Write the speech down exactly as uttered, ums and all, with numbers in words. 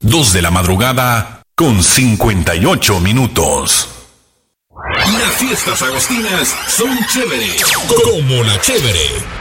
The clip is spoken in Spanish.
Dos de la madrugada con cincuenta y ocho minutos. Las fiestas agostinas son chévere, como la chévere.